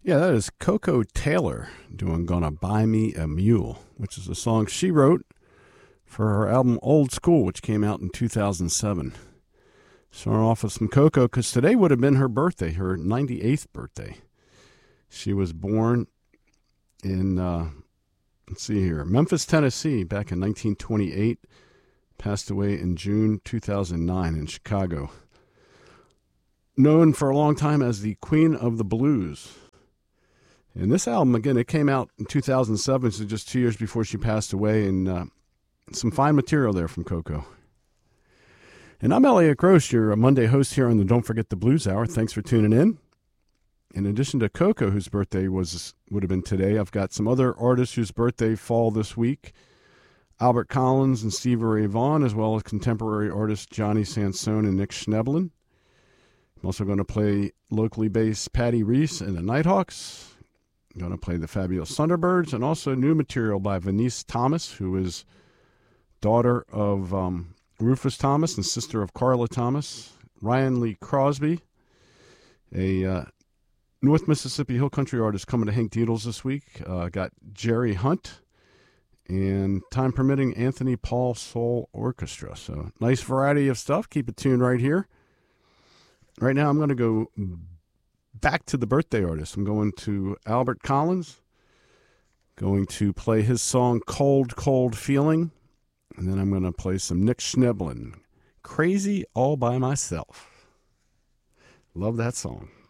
Yeah, that is Coco Taylor doing Gonna Buy Me a Mule, which is a song she wrote for her album Old School, which came out in 2007. Starting off with some Coco, because today would have been her birthday, her 98th birthday. She was born in, let's see here, Memphis, Tennessee, back in 1928. Passed away in June 2009 in Chicago. Known for a long time as the Queen of the Blues. And this album, again, it came out in 2007, so just 2 years before she passed away, and some fine material there from Coco. And I'm Elliot Gross, your Monday host here on the Don't Forget the Blues Hour. Thanks for tuning in. In addition to Coco, whose birthday would have been today, I've got some other artists whose birthday fall this week. Albert Collins and Stevie Ray Vaughan, as well as contemporary artists Johnny Sansone and Nick Schneblin. I'm also going to play locally based Patty Reese and the Nighthawks. I'm going to play the Fabulous Thunderbirds, and also new material by Venice Thomas, who is daughter of Rufus Thomas and sister of Carla Thomas. Ryan Lee Crosby, a North Mississippi Hill Country artist, coming to Hank Deedles this week. Got Jerry Hunt, and time permitting, Anthony Paul Soul Orchestra. So nice variety of stuff. Keep it tuned right here. Right now I'm going to go back to the birthday artist. I'm going to Albert Collins, going to play his song Cold, Cold Feeling, and then I'm going to play some Nick Schneblin, Crazy All By Myself. Love that song.